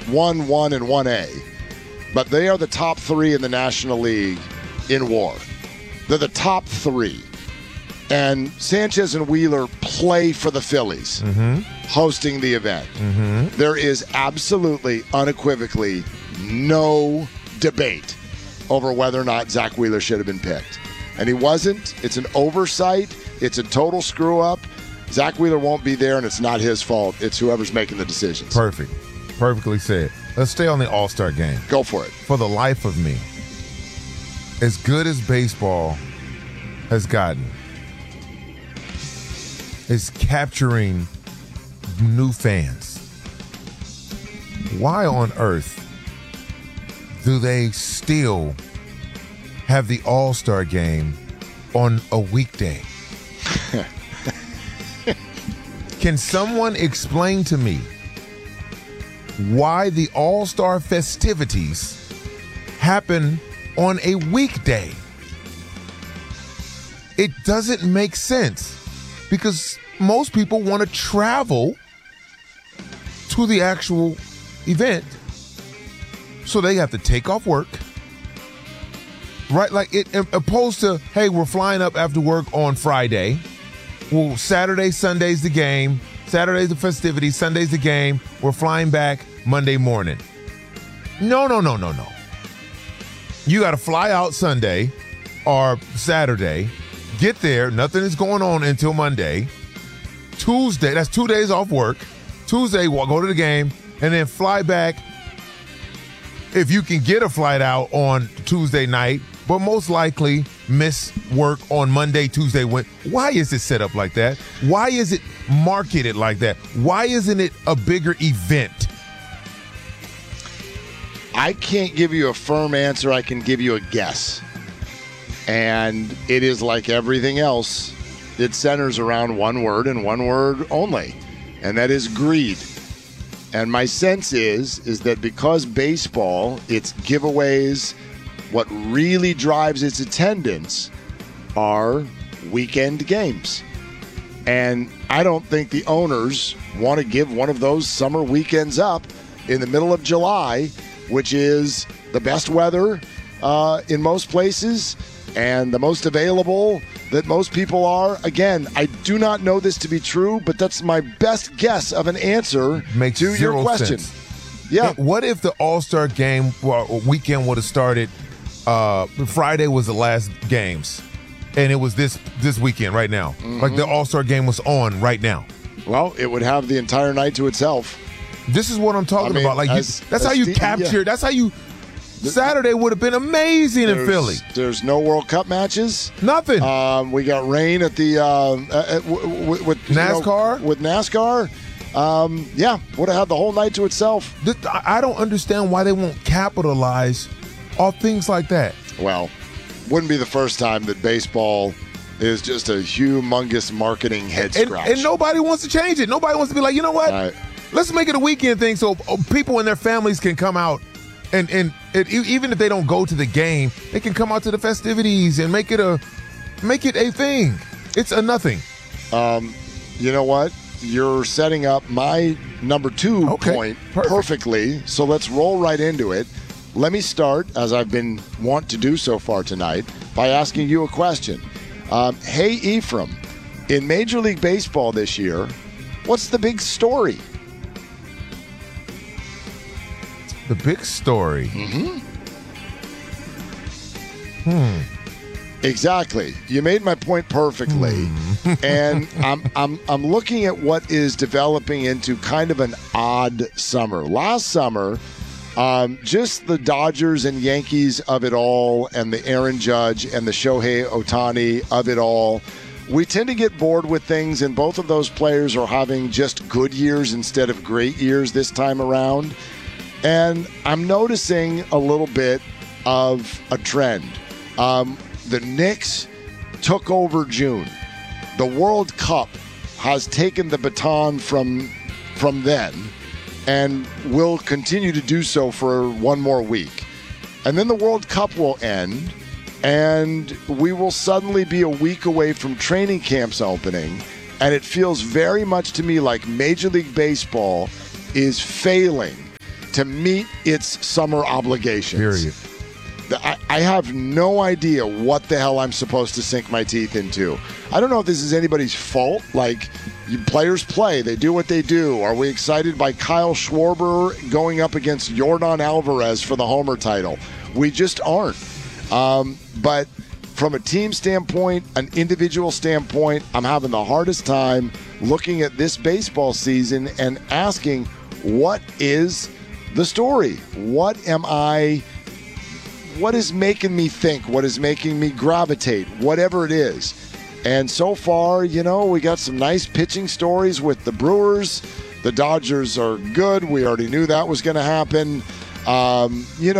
1, and 1A, but they are the top 3 in the National League in WAR. They're the top 3. And Sanchez and Wheeler play for the Phillies, hosting the event. There is absolutely, unequivocally, no debate over whether or not Zach Wheeler should have been picked. And he wasn't. It's an oversight. It's a total screw-up. Zach Wheeler won't be there, and it's not his fault. It's whoever's making the decisions. Perfect. Perfectly said. Let's stay on the All-Star game. Go for it. For the life of me, as good as baseball has gotten, is capturing new fans. Why on earth do they still have the All-Star game on a weekday? Can someone explain to me why the All-Star festivities happen on a weekday? It doesn't make sense. Because most people want to travel to the actual event. So they have to take off work. Right? Like it opposed to, hey, we're flying up after work on Friday. Well, Saturday, Sunday's the game. Saturday's the festivities. Sunday's the game. We're flying back Monday morning. No. You got to fly out Sunday or Saturday. Get there, nothing is going on until Monday. Tuesday, that's 2 days off work. Tuesday, we'll go to the game, and then fly back if you can get a flight out on Tuesday night, but most likely miss work on Monday, Tuesday. Why is it set up like that? Why is it marketed like that? Why isn't it a bigger event? I can't give you a firm answer. I can give you a guess. And it is like everything else. It centers around one word and one word only, and that is greed. And my sense is that because baseball, its giveaways, what really drives its attendance are weekend games. And I don't think the owners want to give one of those summer weekends up in the middle of July, which is the best weather in most places and the most available that most people are. Again, I do not know this to be true, but that's my best guess of an answer to your question. Sense. Yeah. What if the All-Star game weekend would have started Friday was the last games, and it was this weekend right now? Like the All-Star game was on right now. Well, it would have the entire night to itself. This is what I'm talking about. Like that's how you capture. That's how you. Saturday would have been amazing in Philly. There's no World Cup matches. Nothing. We got rain at the with NASCAR. With NASCAR. Would have had the whole night to itself. I don't understand why they won't capitalize off things like that. Well, wouldn't be the first time that baseball is just a humongous marketing head scratch. And nobody wants to change it. Nobody wants to be like, you know what? Right. Let's make it a weekend thing so people and their families can come out. And even if they don't go to the game, they can come out to the festivities and make it a thing. It's a nothing. You know what? You're setting up my number 2 point perfectly. So let's roll right into it. Let me start, as I've been want to do so far tonight, by asking you a question. Hey, Ephraim, in Major League Baseball this year, what's the big story? The big story. Exactly. You made my point perfectly. And I'm looking at what is developing into kind of an odd summer. Last summer, just the Dodgers and Yankees of it all, and the Aaron Judge and the Shohei Ohtani of it all. We tend to get bored with things, and both of those players are having just good years instead of great years this time around. And I'm noticing a little bit of a trend. The Knicks took over June. The World Cup has taken the baton from then and will continue to do so for one more week. And then the World Cup will end, and we will suddenly be a week away from training camps opening. And it feels very much to me like Major League Baseball is failing to meet its summer obligations. Period. I have no idea what the hell I'm supposed to sink my teeth into. I don't know if this is anybody's fault. Like, players play. They do what they do. Are we excited by Kyle Schwarber going up against Yordan Alvarez for the Homer title? We just aren't. But from a team standpoint, an individual standpoint, I'm having the hardest time looking at this baseball season and asking, what is the story? What is making me think? What is making me gravitate? Whatever it is. And so far, we got some nice pitching stories with the Brewers. The Dodgers are good. We already knew that was going to happen. I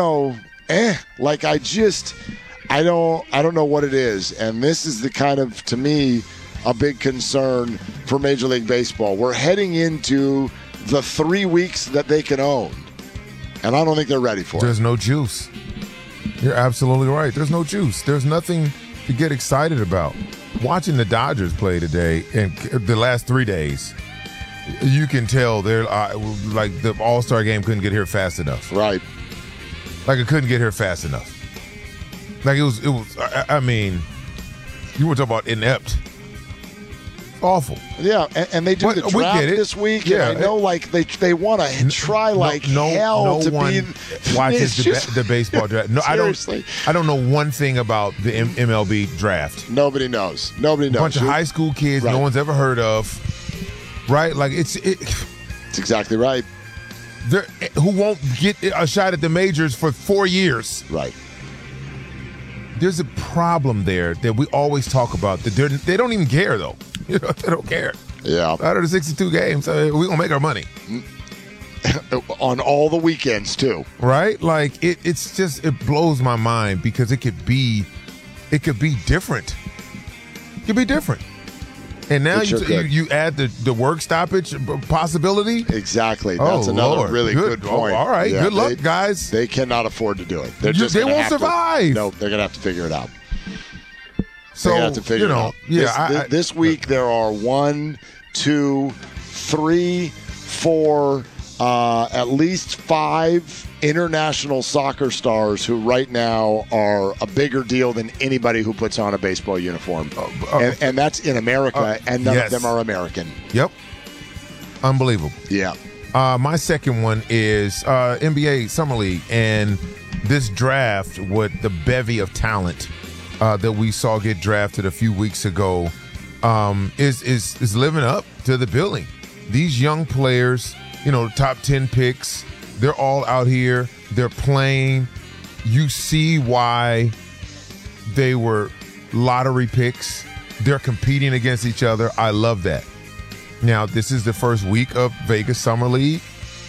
don't know what it is. And this is the kind of, to me, a big concern for Major League Baseball. We're heading into the 3 weeks that they can own. And I don't think they're ready for it. There's no juice. You're absolutely right. There's no juice. There's nothing to get excited about. Watching the Dodgers play today and the last 3 days, you can tell they're like the All-Star game couldn't get here fast enough. Right. Like it couldn't get here fast enough. Like it was. I mean, you were talking about inept. Awful. Yeah, and they do the draft this week. Yeah, and I know, like they want to try hell to one be. Watches the baseball draft. No, seriously. I don't know one thing about the MLB draft. Nobody knows. Nobody knows. A bunch of high school kids no one's ever heard of. Right? Like it's exactly right. Who won't get a shot at the majors for 4 years? Right. There's a problem there that we always talk about. That they don't even care though. They don't care. Yeah. Out of the 62 games, we're going to make our money. On all the weekends, too. Right? Like, it's just, it blows my mind because it could be different. It could be different. And now you add the work stoppage possibility. Exactly. That's another Lord. really good point. All right. Yeah, good luck, guys. They cannot afford to do it. They won't survive. No, they're going to have to figure it out. So, they have to figure it out. Yeah, this week there are 1, 2, 3, 4, at least 5 international soccer stars who right now are a bigger deal than anybody who puts on a baseball uniform. And that's in America, and none of them are American. Yep. Unbelievable. Yeah. My second one is NBA Summer League, and this draft with the bevy of talent that we saw get drafted a few weeks ago is living up to the billing. These young players, top 10 picks, they're all out here. They're playing. You see why they were lottery picks. They're competing against each other. I love that. Now, this is the first week of Vegas Summer League.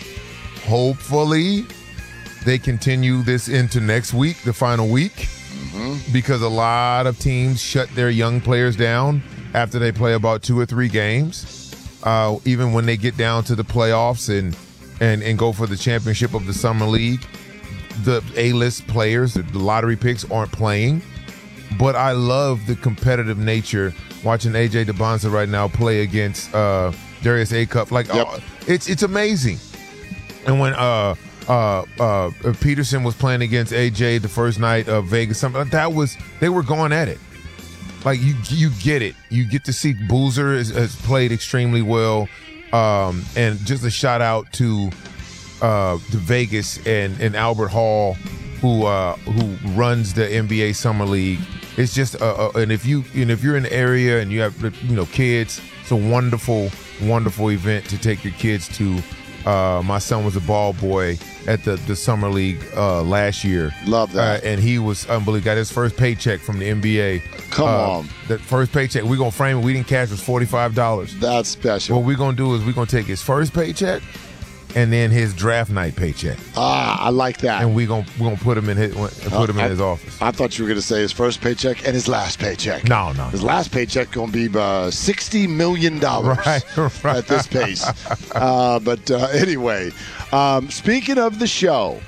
Hopefully, they continue this into next week, the final week. Because a lot of teams shut their young players down after they play about 2 or 3 games. Even when they get down to the playoffs and go for the championship of the Summer League, the A-list players, the lottery picks aren't playing. But I love the competitive nature watching A.J. DeBonza right now play against Darius Acuff. Like, it's amazing. And when Peterson was playing against AJ the first night of Vegas, they were going at it. Like you get it. You get to see Boozer has played extremely well, and just a shout out to Vegas and Albert Hall, who runs the NBA Summer League. It's just and if you're in the area and you have kids, it's a wonderful event to take your kids to. My son was a ball boy at the Summer League last year. Love that. And he was unbelievable. Got his first paycheck from the NBA. Come on. That first paycheck, we're going to frame it. We didn't cash, was $45. That's special. What we're going to do is we're going to take his first paycheck and then his draft night paycheck. I like that. And we're gonna put him in his his office. I thought you were going to say his first paycheck and his last paycheck. No. His last paycheck going to be $60 million right. at this pace. But anyway, speaking of the show,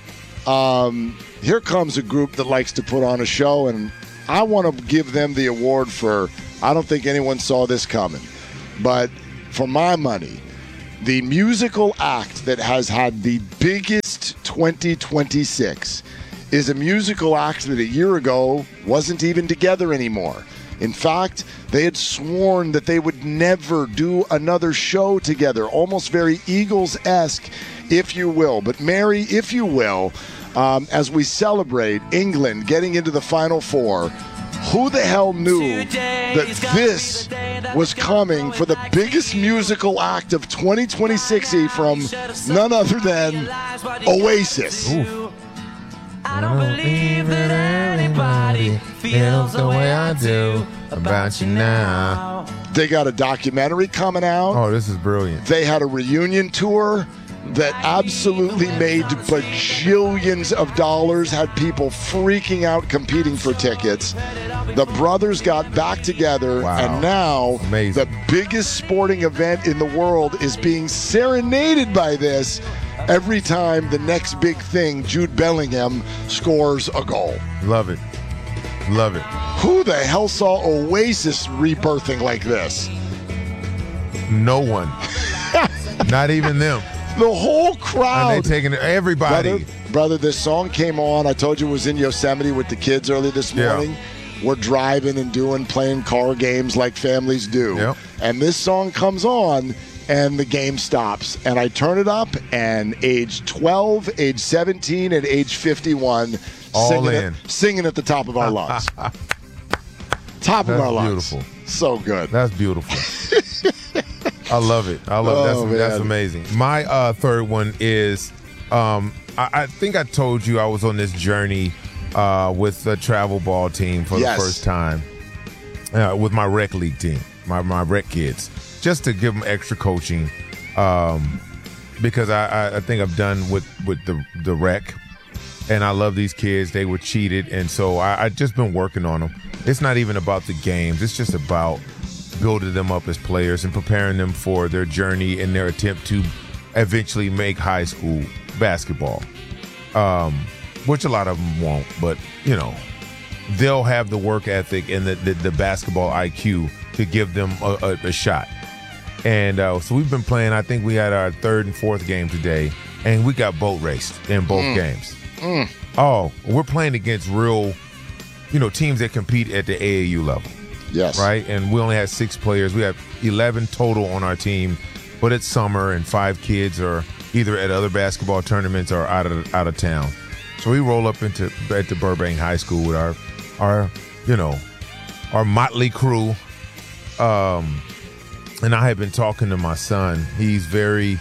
here comes a group that likes to put on a show, and I want to give them the award for, I don't think anyone saw this coming, but for my money, the musical act that has had the biggest 2026 is a musical act that a year ago wasn't even together anymore. In fact, they had sworn that they would never do another show together, almost very Eagles-esque, if you will. But Mary, if you will, as we celebrate England getting into the Final Four, who the hell knew that this was coming for the biggest musical act of 2026 from none other than Oasis? Ooh. I don't believe that anybody feels the way I do about you now. They got a documentary coming out. Oh, this is brilliant. They had a reunion tour that absolutely made bajillions of dollars, had people freaking out competing for tickets. The brothers got back together, and now Amazing. The biggest sporting event in the world is being serenaded by this every time the next big thing, Jude Bellingham, scores a goal. Love it. Love it. Who the hell saw Oasis rebirthing like this? No one. Not even them. The whole crowd. And they taking everybody. Brother, this song came on. I told you it was in Yosemite with the kids early this morning. Yeah. We're driving and playing car games like families do. Yep. And this song comes on, and the game stops. And I turn it up, and age 12, age 17, and age 51, singing at the top of our lungs. Top of our lungs. Beautiful. So good. That's beautiful. I love it. I love it. That's amazing. My third one is, I think I told you I was on this journey with the travel ball team for the first time with my rec league team, my rec kids, just to give them extra coaching because I think I'm done with the rec, and I love these kids. They were cheated, and so I just been working on them. It's not even about the games. It's just about building them up as players and preparing them for their journey and their attempt to eventually make high school basketball, which a lot of them won't, but they'll have the work ethic and the basketball IQ to give them a shot. And so we've been playing. I think we had our third and fourth game today, and we got boat raced in both games. Oh, we're playing against real teams that compete at the AAU level. Yes. Right? And we only had 6 players. We have 11 total on our team, but it's summer and 5 kids are either at other basketball tournaments or out of town. So we roll up at the Burbank High School with our motley crew. And I had been talking to my son. He's very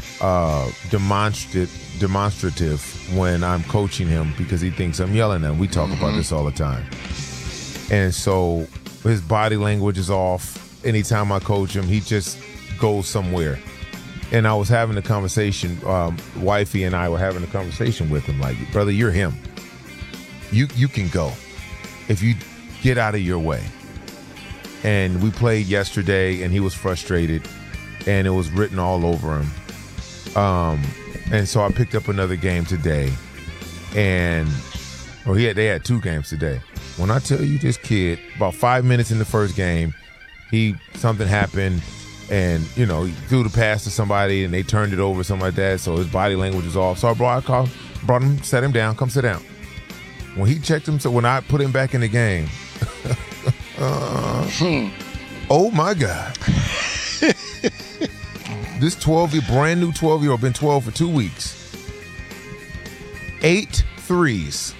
demonstrative when I'm coaching him because he thinks I'm yelling at him. We talk about this all the time. And so his body language is off. Anytime I coach him, he just goes somewhere. And I was having a conversation, wifey and I were having a conversation with him, like, brother, you're him. You can go if you get out of your way. And we played yesterday, and he was frustrated, and it was written all over him. And so I picked up another game today, and they had 2 games today. When I tell you this kid, about 5 minutes in the first game, something happened, and he threw the pass to somebody, and they turned it over, something like that. So his body language was off. So I brought him, set him down, come sit down. When he checked him, so when I put him back in the game, oh my God. This brand new 12-year-old, been 12 for 2 weeks. 8 threes.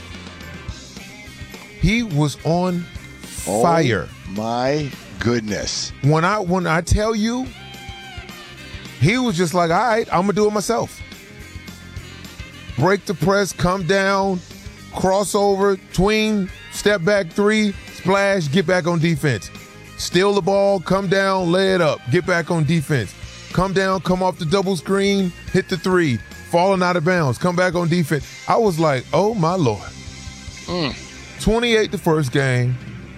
He was on fire. Oh my goodness. When I tell you, he was just like, all right, I'm going to do it myself. Break the press, come down, crossover, tween, step back 3, splash, get back on defense. Steal the ball, come down, lay it up, get back on defense. Come down, come off the double screen, hit the 3, falling out of bounds, come back on defense. I was like, oh my Lord. 28 the first game,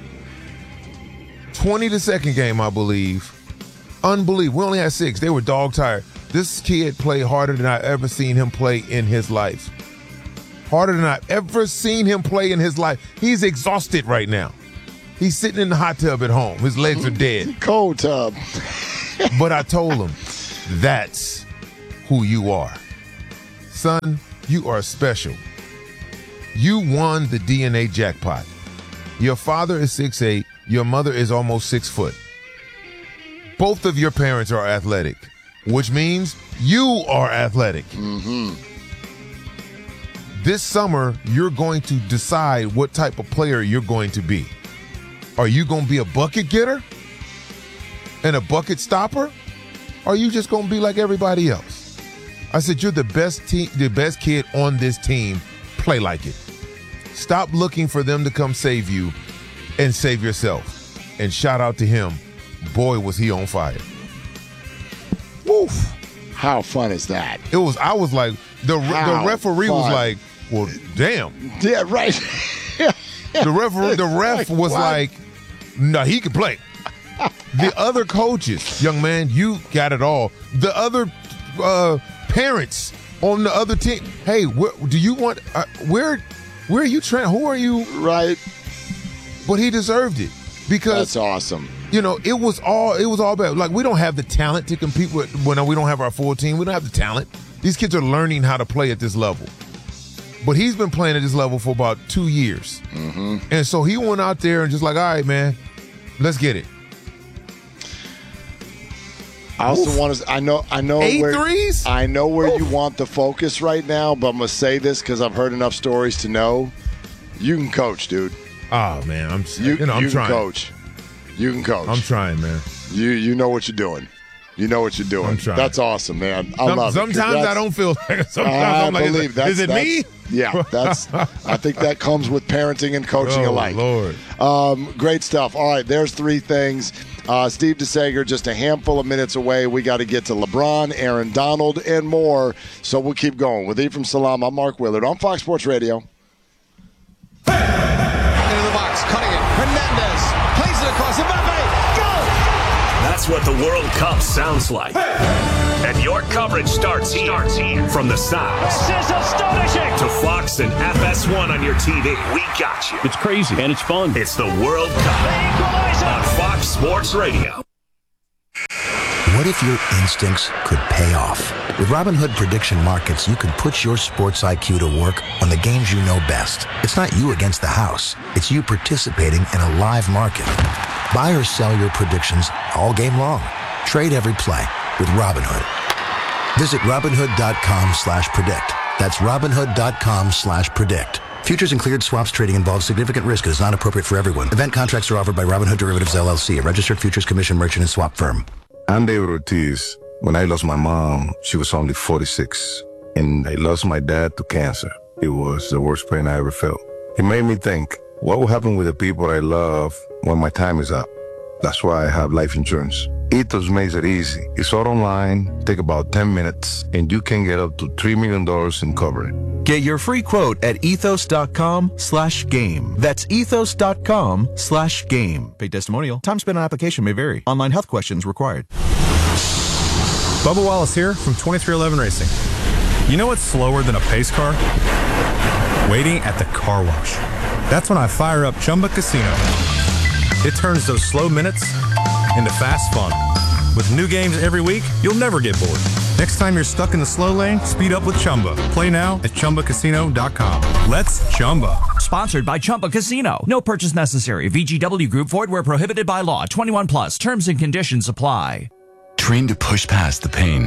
20 the second game, I believe. Unbelievable. We only had 6. They were dog tired. This kid played harder than I've ever seen him play in his life. Harder than I've ever seen him play in his life. He's exhausted right now. He's sitting in the hot tub at home. His legs are dead. Cold tub. But I told him, that's who you are. son, you are special. You won the DNA jackpot. Your father is 6'8". Your mother is almost 6 foot. Both of your parents are athletic, which means you are athletic. Mm-hmm. This summer, you're going to decide what type of player you're going to be. Are you going to be a bucket getter and a bucket stopper? Or are you just going to be like everybody else? I said, you're the best kid on this team. Play like it. Stop looking for them to come save you and save yourself. And shout out to him. Boy, was he on fire. Woof. How fun is that? It was. I was like, the referee was like, well, damn. Yeah, right. The ref was like, no, he can play. The other coaches, young man, you got it all. The other parents on the other team, hey, do you want? Where are you training? Who are you? Right. But he deserved it because that's awesome. You know, it was all bad. Like, we don't have the talent to compete with when we don't have our full team. We don't have the talent. These kids are learning how to play at this level. But he's been playing at this level for about 2 years. Mm-hmm. And so he went out there and just like, all right, man, let's get it. I also want to. I know. 8 threes. I know where you want the focus right now, but I'm gonna say this because I've heard enough stories to know you can coach, dude. Oh man, I'm trying. Coach. You can coach. I'm trying, man. You know what you're doing. You know what you're doing. I'm trying. That's awesome, man. I love it. Sometimes I don't feel like. Sometimes I'm like, is it me? Yeah, I think that comes with parenting and coaching alike. Lord. Great stuff. All right, there's 3 things. Steve DeSager, just a handful of minutes away. We got to get to LeBron, Aaron Donald, and more. So we'll keep going. With Ephraim Salaam, I'm Mark Willard on Fox Sports Radio. Into the box, cutting it. Hernandez plays it across. Mbappe, go! That's what the World Cup sounds like. And your coverage starts here. From the South. This is astonishing. To Fox and FS1 on your TV. We got you. It's crazy and it's fun. It's the World Cup on Fox Sports Radio. What if your instincts could pay off? With Robinhood Prediction Markets, you can put your sports IQ to work on the games you know best. It's not you against the house. It's you participating in a live market. Buy or sell your predictions all game long. Trade every play with Robinhood. Visit Robinhood.com/predict. That's Robinhood.com/predict. Futures and cleared swaps trading involves significant risk and is not appropriate for everyone. Event contracts are offered by Robinhood Derivatives LLC, a registered futures commission merchant and swap firm. I'm David Ortiz. When I lost my mom, she was only 46. And I lost my dad to cancer. It was the worst pain I ever felt. It made me think, what will happen with the people I love when my time is up? That's why I have life insurance. Ethos makes it easy. It's all online, take about 10 minutes, and you can get up to $3 million in coverage. Get your free quote at ethos.com/game. That's ethos.com/game. Paid testimonial. Time spent on application may vary. Online health questions required. Bubba Wallace here from 2311 Racing. You know what's slower than a pace car? Waiting at the car wash. That's when I fire up Chumba Casino. It turns those slow minutes into fast fun. With new games every week, you'll never get bored. Next time you're stuck in the slow lane, speed up with Chumba. Play now at ChumbaCasino.com. Let's Chumba. Sponsored by Chumba Casino. No purchase necessary. VGW Group. Void where prohibited by law. 21 plus. Terms and conditions apply. Trained to push past the pain.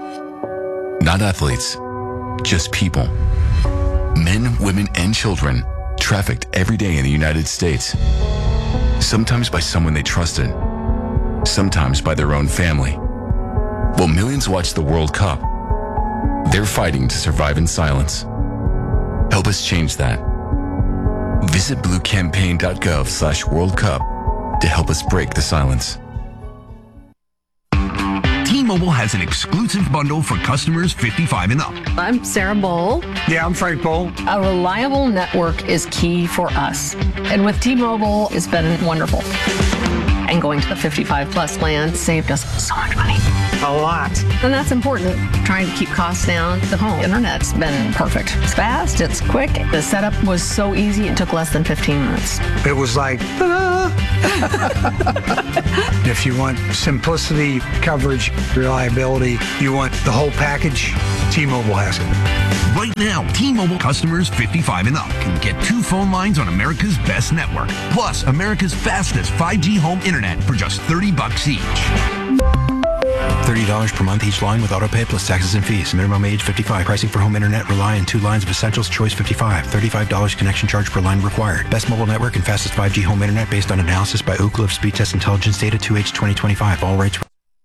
Not athletes, just people. Men, women, and children trafficked every day in the United States. Sometimes by someone they trusted. Sometimes by their own family. While millions watch the World Cup, they're fighting to survive in silence. Help us change that. Visit bluecampaign.gov/World Cup to help us break the silence. T-Mobile has an exclusive bundle for customers 55 and up. I'm Sarah Bowl. Yeah, I'm Frank Bowl. A reliable network is key for us. And with T-Mobile, it's been wonderful. And going to the 55 plus plan saved us so much money. a lot. And that's important. Trying to keep costs down. The home internet's been perfect. It's fast, it's quick. The setup was so easy, it took less than 15 minutes. It was like, if you want simplicity, coverage, reliability, you want the whole package, T-Mobile has it. Right now, T-Mobile customers 55 and up can get 2 phone lines on America's best network, plus America's fastest 5G home internet for just $30 each. $30 per month each line with autopay plus taxes and fees. Minimum age 55. Pricing for home internet rely on 2 lines of Essentials Choice 55. $35 connection charge per line required. Best mobile network and fastest 5G home internet based on analysis by Ookla of Speed Test Intelligence data 2H 2025. All rates.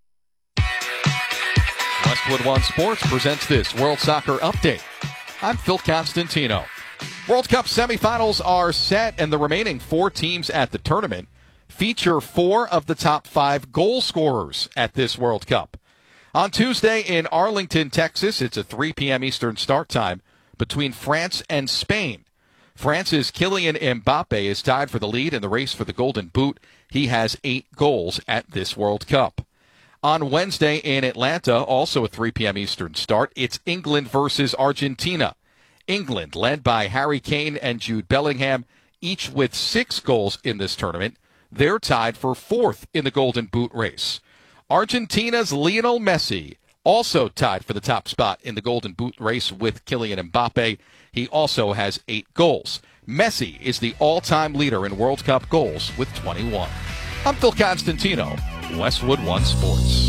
Westwood One Sports presents this World Soccer Update. I'm Phil Constantino. World Cup semifinals are set, and the remaining 4 teams at the tournament feature 4 of the top 5 goal scorers at this World Cup. On Tuesday in Arlington, Texas, it's a 3 p.m. Eastern start time between France and Spain. France's Kylian Mbappe is tied for the lead in the race for the Golden Boot. He has 8 goals at this World Cup. On Wednesday in Atlanta, also a 3 p.m. Eastern start, it's England versus Argentina. England, led by Harry Kane and Jude Bellingham, each with 6 goals in this tournament. They're tied for 4th in the Golden Boot race. Argentina's Lionel Messi also tied for the top spot in the Golden Boot race with Kylian Mbappe. He also has 8 goals. Messi is the all-time leader in World Cup goals with 21. I'm Phil Constantino, Westwood One Sports.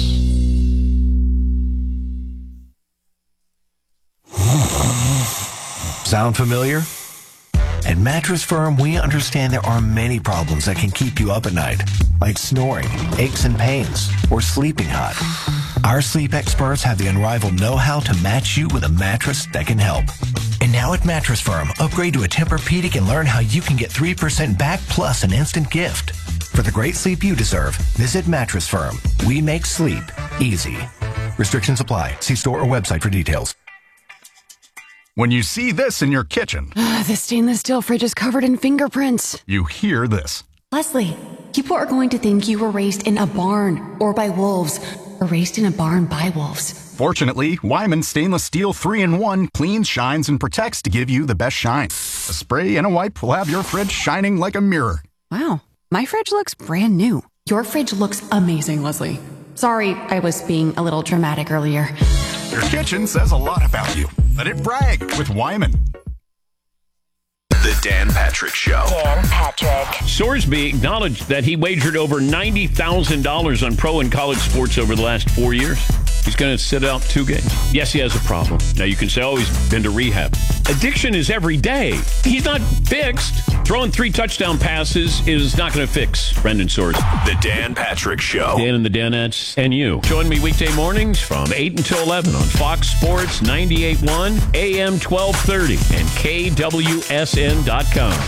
Sound familiar? At Mattress Firm, we understand there are many problems that can keep you up at night, like snoring, aches and pains, or sleeping hot. Our sleep experts have the unrivaled know-how to match you with a mattress that can help. And now at Mattress Firm, upgrade to a Tempur-Pedic and learn how you can get 3% back plus an instant gift. For the great sleep you deserve, visit Mattress Firm. We make sleep easy. Restrictions apply. See store or website for details. When you see this in your kitchen, the stainless steel fridge is covered in fingerprints. You hear this. Leslie, people are going to think you were raised in a barn or by wolves, or raised in a barn by wolves. Fortunately, Wyman Stainless Steel 3-in-1 cleans, shines, and protects to give you the best shine. A spray and a wipe will have your fridge shining like a mirror. Wow, my fridge looks brand new. Your fridge looks amazing, Leslie. Sorry, I was being a little dramatic earlier. Your kitchen says a lot about you. Let it brag with Wyman. The Dan Patrick Show. Dan Patrick. Sorsby acknowledged that he wagered over $90,000 on pro and college sports over the last 4 years. He's going to sit out 2 games. Yes, he has a problem. Now, you can say, oh, he's been to rehab. Addiction is every day. He's not fixed. Throwing 3 touchdown passes is not going to fix Brendan Sorsby. The Dan Patrick Show. Dan and the Danettes and you. Join me weekday mornings from 8 until 11 on Fox Sports 98.1, AM 1230, and KWSN.com.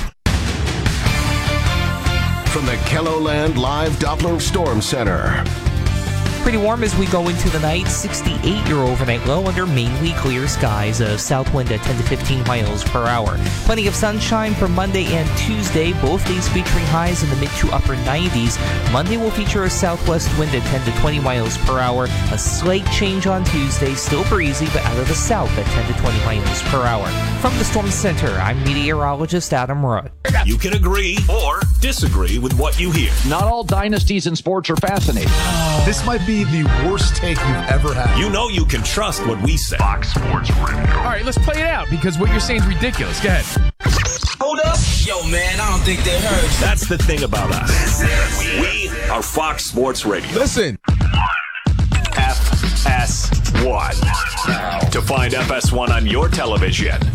From the KELOLAND Live Doppler Storm Center. Pretty warm as we go into the night. 68 your overnight low under mainly clear skies. A south wind at 10 to 15 miles per hour. Plenty of sunshine for Monday and Tuesday, both days featuring highs in the mid to upper 90s. Monday will feature a southwest wind at 10 to 20 miles per hour. A slight change on Tuesday, still breezy, but out of the south at 10 to 20 miles per hour. From the Storm Center, I'm meteorologist Adam Rudd. You can agree or disagree with what you hear. Not all dynasties in sports are fascinating. This might be the worst take you've ever had. You know you can trust what we say. Fox Sports Radio. All right, let's play it out because what you're saying is ridiculous. Go ahead. Hold up. Yo, man, I don't think they heard. That's the thing about us. We are Fox Sports Radio. Listen. FS1. To find FS1 on your television,